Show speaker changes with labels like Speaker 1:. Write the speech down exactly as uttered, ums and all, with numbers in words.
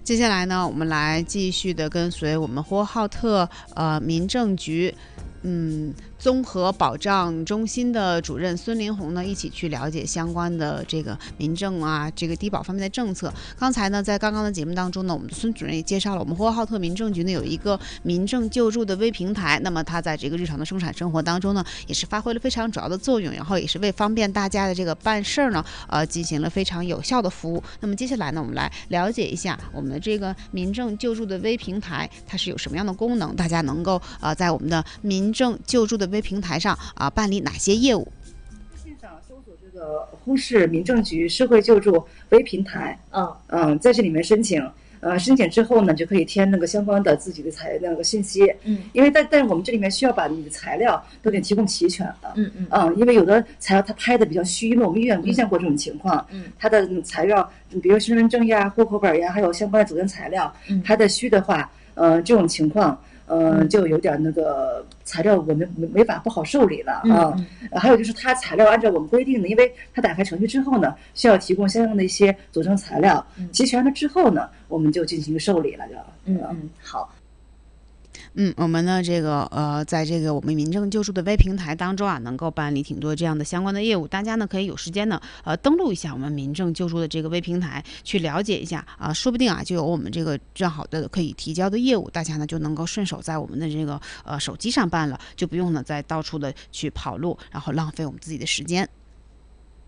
Speaker 1: 接下来呢，我们来继续的跟随我们呼和浩特呃民政局嗯综合保障中心的主任孙林红呢，一起去了解相关的这个民政啊，这个低保方面的政策。刚才呢，在刚刚的节目当中呢，我们的孙主任也介绍了，我们呼和浩特民政局呢有一个民政救助的微平台，那么它在这个日常的生产生活当中呢，也是发挥了非常主要的作用，然后也是为方便大家的这个办事儿呢，呃，进行了非常有效的服务。那么接下来呢，我们来了解一下我们的这个民政救助的微平台，它是有什么样的功能，大家能够呃在我们的民政救助的微平台上啊、呃、办理哪些业务？
Speaker 2: 线上搜索这个呼市民政局社会救助微平台，嗯嗯，在这里面申请。呃，申请之后呢，就可以填那个相关的自己的材那个信息。嗯，因为但但是我们这里面需要把你的材料都给提供齐全了。嗯嗯嗯，因为有的材料它拍的比较虚，因为我们遇见遇见过这种情况。嗯，它的材料，比如身份证呀、户口本呀，还有相关的组件材料，嗯，它的虚的话，呃，这种情况。呃，就有点那个材料我们没没法不好受理了啊。嗯嗯、还有就是它材料按照我们规定的，因为它打开程序之后呢，需要提供相应的一些组成材料，嗯、齐全了之后呢，我们就进行受理了就。嗯嗯，好。
Speaker 1: 嗯，我们呢这个呃，在这个我们民政救助的微平台当中啊，能够办理挺多这样的相关的业务。大家呢可以有时间呢呃登录一下我们民政救助的这个微平台，去了解一下啊，说不定啊就有我们这个正好的可以提交的业务，大家呢就能够顺手在我们的这个呃手机上办了，就不用呢再到处的去跑路，然后浪费我们自己的时间。